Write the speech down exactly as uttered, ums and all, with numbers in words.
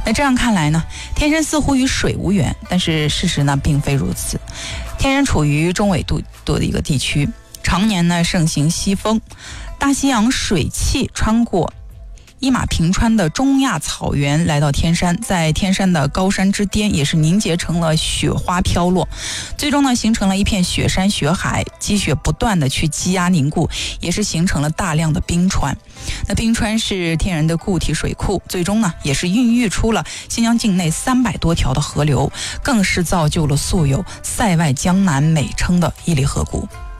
那这样看来呢，天山似乎与水无缘，但是事实呢并非如此。天山处于中纬度多的一个地区，常年呢盛行西风，大西洋水汽穿过一马平川的中亚草原来到天山，在天山的高山之巅也是凝结成了雪花飘落，最终呢形成了一片雪山雪海，积雪不断的去积压凝固，也是形成了大量的冰川。那冰川是天然的固体水库，最终呢也是孕育出了新疆境内三百多条的河流，更是造就了素有塞外江南美称的伊犁河谷。